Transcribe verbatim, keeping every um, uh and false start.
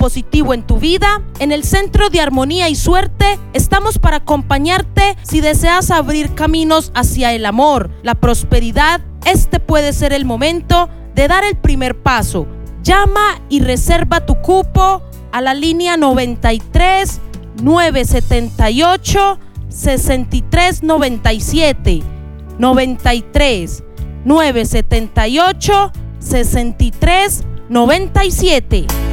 positivo en tu vida. En el Centro de Armonía y Suerte estamos para acompañarte si deseas abrir caminos hacia el amor, la prosperidad. Este puede ser el momento de dar el primer paso. Llama y reserva tu cupo a la línea noventa y tres, nueve setenta y ocho, sesenta y tres noventa y siete, noventa y tres, nueve setenta y ocho, sesenta y tres noventa y siete.